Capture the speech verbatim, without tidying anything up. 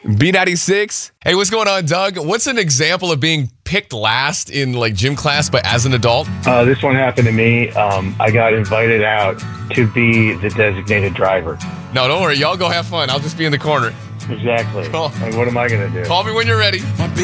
B ninety-six. Hey, what's going on, Doug? What's an example of being picked last in like gym class, but as an adult? Uh, this one happened to me. Um, I got invited out to be the designated driver. No, don't worry. Y'all go have fun. I'll just be in the corner. Exactly. Cool. Like, what am I going to do? Call me when you're ready.